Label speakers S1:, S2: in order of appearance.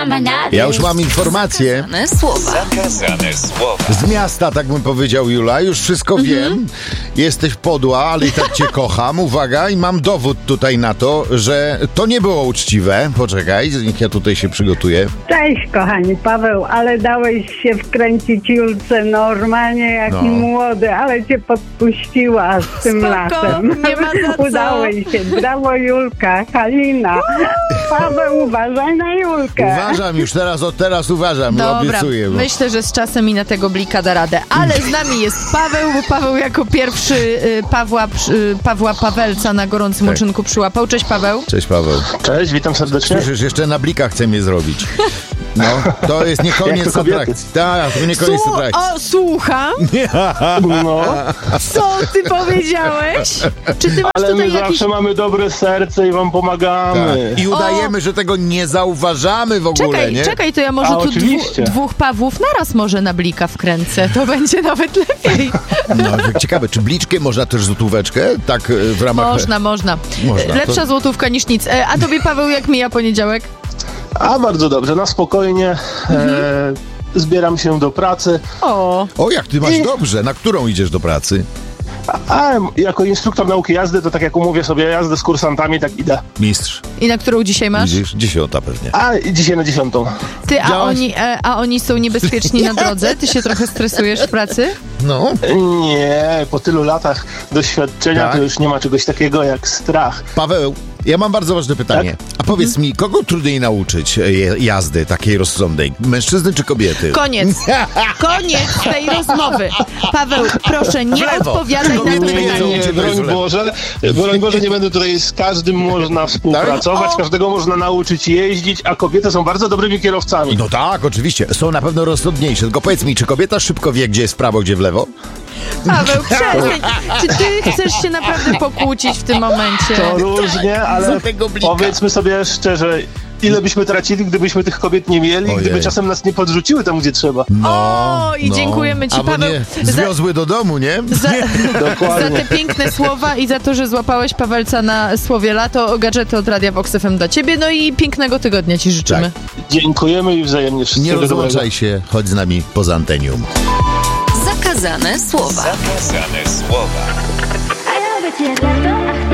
S1: Ja już mam informację
S2: Zakazane słowa.
S1: z miasta, tak bym powiedział, Jula. Już wszystko wiem. Jesteś podła, ale i tak cię kocham. Uwaga, i mam dowód tutaj na to, że to nie było uczciwe. Poczekaj, niech ja tutaj się przygotuję.
S3: Cześć, kochani, Paweł, ale dałeś się wkręcić Julce normalnie jak
S1: No.
S3: młody, ale cię podpuściła z tym lasem.
S4: nie ma za co.
S3: Udało jej się. Brawo, Julka, Halina. Paweł, uważaj na Julkę.
S1: Uważam już, od teraz uważam,
S4: Dobra,
S1: obiecuję. Bo...
S4: myślę, że z czasem i na tego blika da radę. Ale z nami jest Paweł, bo Paweł jako pierwszy Pawła Pawelca na gorącym
S1: Tak.
S4: uczynku przyłapał. Cześć, Paweł.
S1: Cześć, Paweł.
S5: Cześć, witam serdecznie.
S1: Słyszysz, jeszcze na blikach chce mnie zrobić. No, to jest nie
S5: Jak
S1: koniec
S5: to kobiety.
S1: atrakcji. Tak, to nie koniec atrakcji.
S4: Słucham.
S5: No,
S4: Co ty powiedziałeś? Czy ty masz
S5: ale my
S4: tutaj jakiś...
S5: zawsze mamy dobre serce i wam pomagamy.
S1: Tak. I udajemy, że tego nie zauważamy w ogóle, nie?
S4: Czekaj, to ja może
S5: A,
S4: tu
S5: oczywiście.
S4: dwóch Pawłów naraz może na blika wkręcę. To będzie nawet lepiej.
S1: No, ciekawe, czy bliczkę można też złotóweczkę? Tak w ramach...
S4: Można.
S1: Można,
S4: Lepsza
S1: to-
S4: złotówka niż nic. A tobie, Paweł, jak mija poniedziałek?
S5: A bardzo dobrze, na spokojnie. Zbieram się do pracy.
S4: O,
S1: O, jak ty masz dobrze. Na którą idziesz do pracy?
S5: A jako instruktor nauki jazdy, to tak jak umówię sobie jazdę z kursantami, tak idę.
S1: Mistrz.
S4: i na którą dzisiaj masz?
S1: Widzisz? 10 pewnie.
S5: A dzisiaj na 10.
S4: Ty,
S1: Działaś?
S4: a oni są niebezpieczni na drodze? Ty się trochę stresujesz w pracy?
S1: No.
S5: Nie, po tylu latach doświadczenia
S1: Tak?
S5: to już nie ma czegoś takiego jak strach.
S1: Paweł, ja mam bardzo ważne pytanie.
S5: Tak?
S1: A powiedz mi, kogo trudniej nauczyć jazdy takiej rozsądnej? Mężczyzny czy kobiety?
S4: Koniec tej rozmowy. Paweł, proszę, nie
S1: lewo.
S4: odpowiadaj na to
S1: Kobiety
S4: pytanie.
S1: wiedzą, gdzie to jest
S5: broń Boże, nie będę tutaj z każdym można współpracować,
S4: Tak?
S5: każdego można nauczyć jeździć, a kobiety są bardzo dobrymi kierowcami.
S1: No tak, oczywiście. Są na pewno rozsądniejsze. Tylko powiedz mi, czy kobieta szybko wie, gdzie jest w prawo, gdzie w lewo?
S4: Paweł, przestań. Czy ty chcesz się naprawdę pokłócić w tym momencie?
S5: To różnie, ale
S1: za tego blika.
S5: powiedzmy sobie szczerze, ile byśmy tracili, gdybyśmy tych kobiet nie mieli,
S1: Ojej.
S5: gdyby czasem nas nie podrzuciły tam, gdzie trzeba.
S4: O, i dziękujemy ci,
S1: Albo
S4: Paweł,
S1: nie, zwiozły do domu, nie?
S4: Za
S5: Dokładnie.
S4: te piękne słowa i za to, że złapałeś Pawelca na słowie lato, gadżety od Radia Vox FM dla ciebie, no i pięknego tygodnia ci życzymy.
S1: Tak.
S5: Dziękujemy i wzajemnie
S1: Nie
S5: wszystkiego dobrego.
S1: rozłączaj się, chodź z nami poza antenium.
S2: Zakazane słowa.
S6: A ja być jak lato, ach